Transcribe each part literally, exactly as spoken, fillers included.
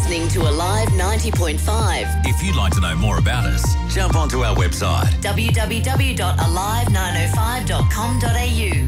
listening to Alive ninety point five. If you'd like to know more about us, jump onto our website w w w dot alive nine oh five dot com dot a u.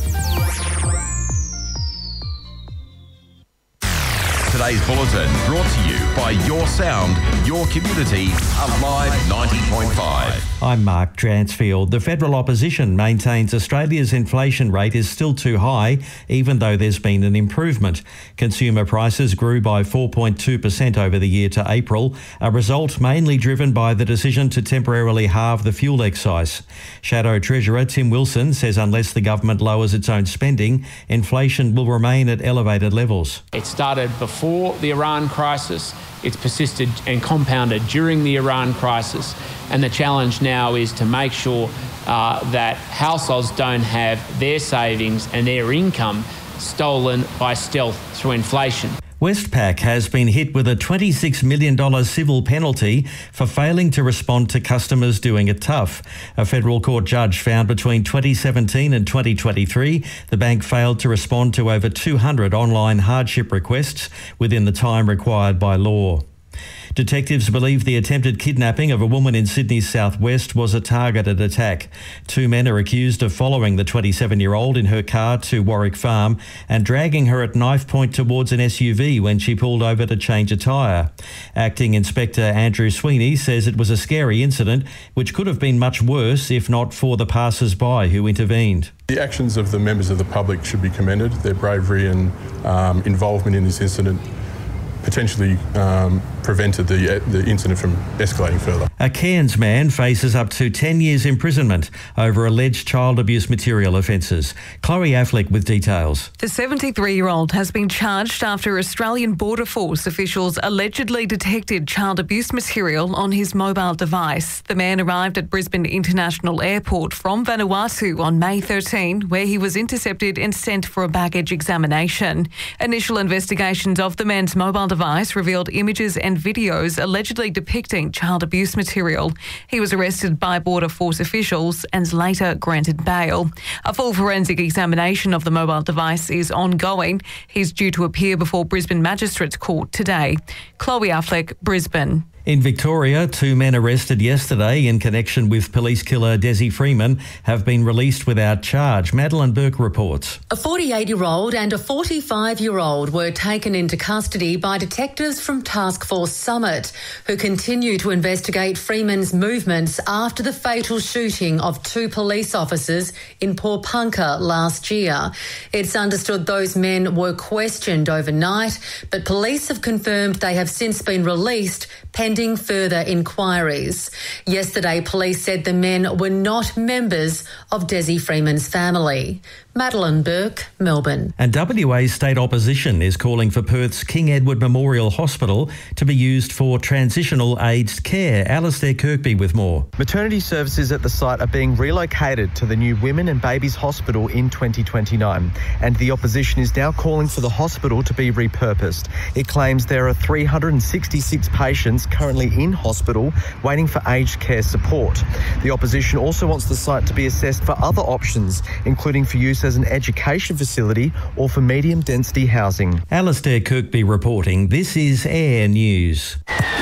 Today's bulletin brought to you by Your Sound, Your Community, Alive ninety point five. I'm Mark Dransfield. The federal opposition maintains Australia's inflation rate is still too high, even though there's been an improvement. Consumer prices grew by four point two percent over the year to April, a result mainly driven by the decision to temporarily halve the fuel excise. Shadow Treasurer Tim Wilson says unless the government lowers its own spending, inflation will remain at elevated levels. It started before the Iran crisis. It's persisted and compounded during the Iran crisis. And the challenge now is to make sure uh, that households don't have their savings and their income stolen by stealth through inflation. Westpac has been hit with a twenty-six million dollars civil penalty for failing to respond to customers doing it tough. A federal court judge found between twenty seventeen and twenty twenty-three, the bank failed to respond to over two hundred online hardship requests within the time required by law. Detectives believe the attempted kidnapping of a woman in Sydney's southwest was a targeted attack. Two men are accused of following the twenty-seven-year-old in her car to Warwick Farm and dragging her at knife point towards an S U V when she pulled over to change a tyre. Acting Inspector Andrew Sweeney says it was a scary incident which could have been much worse if not for the passers-by who intervened. The actions of the members of the public should be commended. Their bravery and um, involvement in this incident potentially um, prevented the, the incident from escalating further. A Cairns man faces up to ten years imprisonment over alleged child abuse material offences. Chloe Affleck with details. The seventy-three-year-old has been charged after Australian Border Force officials allegedly detected child abuse material on his mobile device. The man arrived at Brisbane International Airport from Vanuatu on May thirteenth, where he was intercepted and sent for a baggage examination. Initial investigations of the man's mobile device revealed images and videos allegedly depicting child abuse material. He was arrested by Border Force officials and later granted bail. A full forensic examination of the mobile device is ongoing. He's due to appear before Brisbane Magistrates Court today. Chloe Affleck, Brisbane. In Victoria, two men arrested yesterday in connection with police killer Desi Freeman have been released without charge. Madeline Burke reports. A forty-eight-year-old and a forty-five-year-old were taken into custody by detectives from Task Force Summit, who continue to investigate Freeman's movements after the fatal shooting of two police officers in Pawnpukka last year. It's understood those men were questioned overnight, but police have confirmed they have since been released pending further inquiries. Yesterday, police said the men were not members of Desi Freeman's family. Madeline Burke, Melbourne. And W A state opposition is calling for Perth's King Edward Memorial Hospital to be used for transitional aged care. Alistair Kirkby with more. Maternity services at the site are being relocated to the new Women and Babies Hospital in twenty twenty-nine, and the opposition is now calling for the hospital to be repurposed. It claims there are three hundred sixty-six patients currently in hospital waiting for aged care support. The opposition also wants the site to be assessed for other options, including for use as an education facility or for medium density housing. Alistair Kirkby reporting. This is Air News.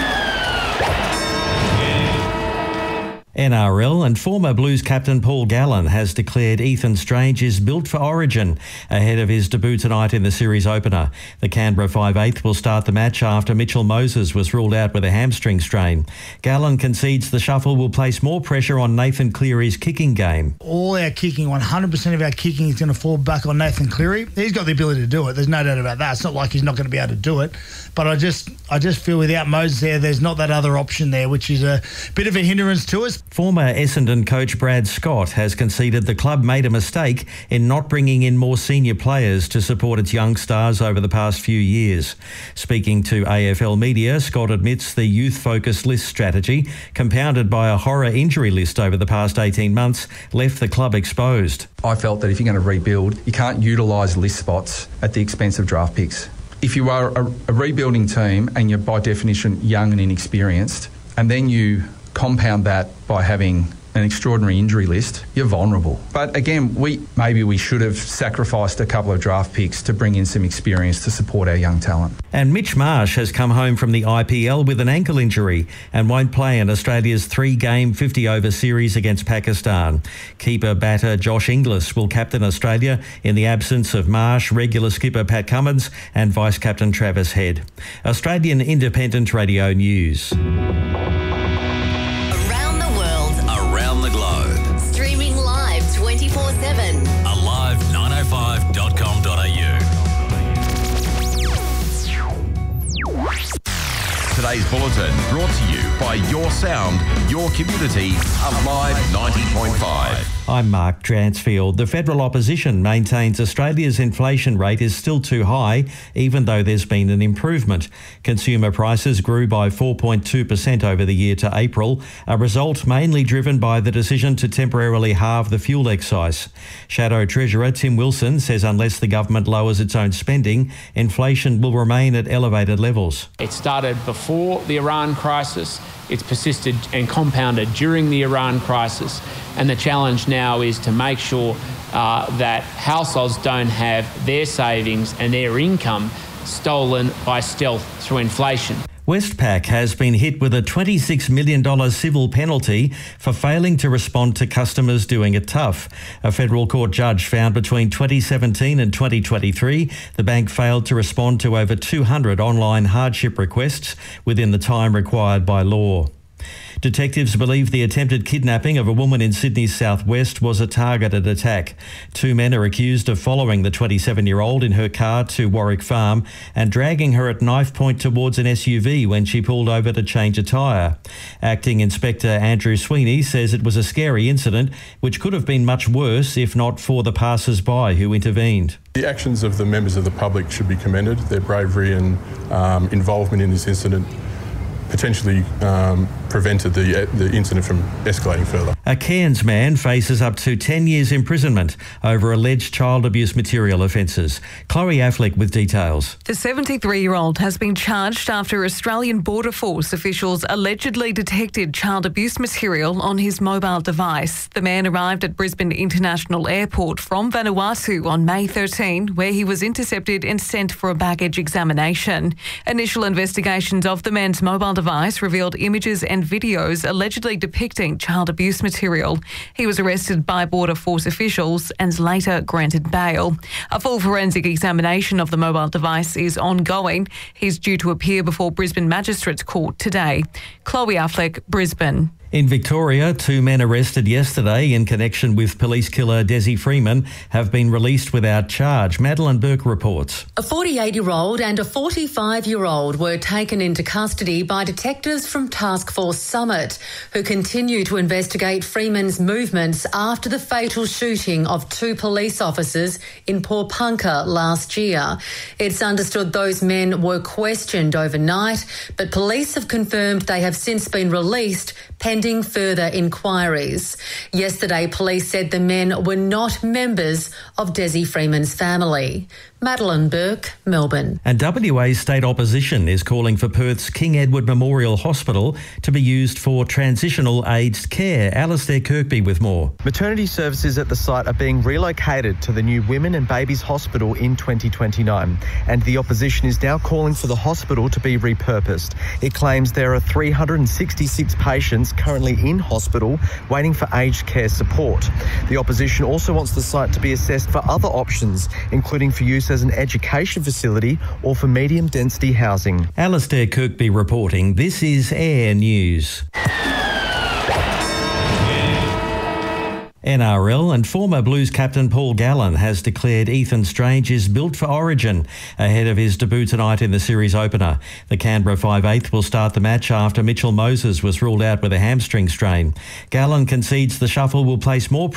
N R L and former Blues captain Paul Gallen has declared Ethan Strange is built for Origin ahead of his debut tonight in the series opener. The Canberra five eighth will start the match after Mitchell Moses was ruled out with a hamstring strain. Gallen concedes the shuffle will place more pressure on Nathan Cleary's kicking game. All our kicking, one hundred percent of our kicking is going to fall back on Nathan Cleary. He's got the ability to do it. There's no doubt about that. It's not like he's not going to be able to do it. But I just I just feel without Moses there, there's not that other option there, which is a bit of a hindrance to us. Former Essendon coach Brad Scott has conceded the club made a mistake in not bringing in more senior players to support its young stars over the past few years. Speaking to A F L Media, Scott admits the youth-focused list strategy, compounded by a horror injury list over the past eighteen months, left the club exposed. I felt that if you're going to rebuild, you can't utilise list spots at the expense of draft picks. If you are a, a rebuilding team and you're by definition young and inexperienced, and then you compound that by having an extraordinary injury list, you're vulnerable. But again, we maybe we should have sacrificed a couple of draft picks to bring in some experience to support our young talent. And Mitch Marsh has come home from the I P L with an ankle injury and won't play in Australia's three-game fifty-over series against Pakistan. Keeper batter Josh Inglis will captain Australia in the absence of Marsh, regular skipper Pat Cummins and vice-captain Travis Head. Australian Independent Radio News. Around the world, Around the globe. streaming live twenty-four seven. alive nine oh five dot com dot a u. Today's bulletin brought to you by Your Sound, Your Community, Alive ninety point five. I'm Mark Dransfield. The federal opposition maintains Australia's inflation rate is still too high, even though there's been an improvement. Consumer prices grew by four point two percent over the year to April, a result mainly driven by the decision to temporarily halve the fuel excise. Shadow Treasurer Tim Wilson says unless the government lowers its own spending, inflation will remain at elevated levels. It started before the Iran crisis. It's persisted and compounded during the Iran crisis. And the challenge now is to make sure uh, that households don't have their savings and their income stolen by stealth through inflation. Westpac has been hit with a twenty-six million dollars civil penalty for failing to respond to customers doing it tough. A federal court judge found between twenty seventeen and twenty twenty-three, the bank failed to respond to over two hundred online hardship requests within the time required by law. Detectives believe the attempted kidnapping of a woman in Sydney's southwest was a targeted attack. Two men are accused of following the twenty-seven-year-old in her car to Warwick Farm and dragging her at knife point towards an S U V when she pulled over to change a tyre. Acting Inspector Andrew Sweeney says it was a scary incident which could have been much worse if not for the passers-by who intervened. The actions of the members of the public should be commended. Their bravery and um, involvement in this incident potentially um, prevented the, the incident from escalating further. A Cairns man faces up to ten years imprisonment over alleged child abuse material offences. Chloe Affleck with details. The seventy-three-year-old has been charged after Australian Border Force officials allegedly detected child abuse material on his mobile device. The man arrived at Brisbane International Airport from Vanuatu on May thirteenth, where he was intercepted and sent for a baggage examination. Initial investigations of the man's mobile device revealed images and videos allegedly depicting child abuse material. He was arrested by Border Force officials and later granted bail. A full forensic examination of the mobile device is ongoing. He's due to appear before Brisbane Magistrates Court today. Chloe Affleck, Brisbane. In Victoria, two men arrested yesterday in connection with police killer Desi Freeman have been released without charge. Madeline Burke reports. A forty-eight-year-old and a forty-five-year-old were taken into custody by detectives from Task Force Summit, who continue to investigate Freeman's movements after the fatal shooting of two police officers in Pawnpukka last year. It's understood those men were questioned overnight, but police have confirmed they have since been released pending further inquiries. Yesterday, police said the men were not members of Desi Freeman's family. Madeline Burke, Melbourne. And W A state opposition is calling for Perth's King Edward Memorial Hospital to be used for transitional aged care. Alistair Kirkby with more. Maternity services at the site are being relocated to the new Women and Babies Hospital in twenty twenty-nine, and the opposition is now calling for the hospital to be repurposed. It claims there are three hundred sixty-six patients currently in hospital waiting for aged care support. The opposition also wants the site to be assessed for other options, including for use as an education facility or for medium density housing. Alistair Kirkby reporting. This is Air News. N R L and former Blues captain Paul Gallen has declared Ethan Strange is built for Origin ahead of his debut tonight in the series opener. The Canberra five eighth will start the match after Mitchell Moses was ruled out with a hamstring strain. Gallen concedes the shuffle will place more